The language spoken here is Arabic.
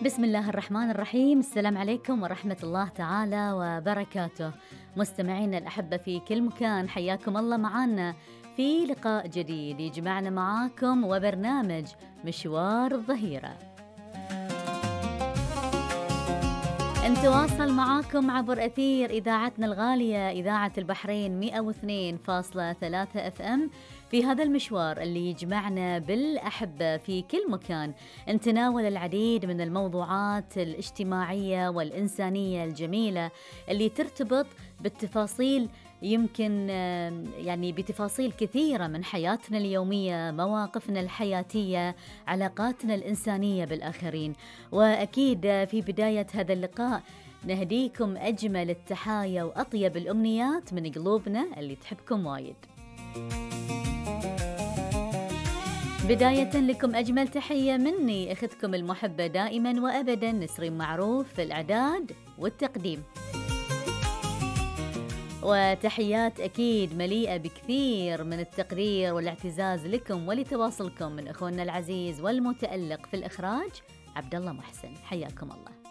بسم الله الرحمن الرحيم. السلام عليكم ورحمة الله تعالى وبركاته. مستمعينا الأحبة في كل مكان، حياكم الله معنا في لقاء جديد يجمعنا معاكم وبرنامج مشوار الظهيرة. نتواصل معاكم عبر أثير إذاعتنا الغالية إذاعة البحرين 102.3 FM في هذا المشوار اللي يجمعنا بالأحبة في كل مكان، نتناول العديد من الموضوعات الاجتماعية والإنسانية الجميلة اللي ترتبط بالتفاصيل، يمكن يعني بتفاصيل كثيرة من حياتنا اليومية، مواقفنا الحياتية، علاقاتنا الإنسانية بالآخرين. وأكيد في بداية هذا اللقاء نهديكم أجمل التحايا وأطيب الأمنيات من قلوبنا اللي تحبكم وايد. بداية لكم أجمل تحية مني أختكم المحبة دائما وأبدا نسرين معروف في الإعداد والتقديم، وتحيات أكيد مليئة بكثير من التقدير والاعتزاز لكم ولتواصلكم من أخونا العزيز والمتألق في الإخراج عبد الله محسن. حياكم الله.